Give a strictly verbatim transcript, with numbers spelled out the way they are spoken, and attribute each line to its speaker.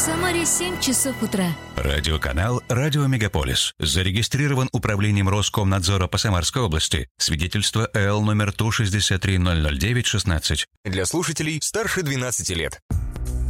Speaker 1: Самаре семь часов утра.
Speaker 2: Радиоканал «Радио Мегаполис». Зарегистрирован управлением Роскомнадзора по Самарской области. Свидетельство эл номер Ту шестьдесят три ноль ноль девять шестнадцать.
Speaker 3: Для слушателей старше двенадцати лет.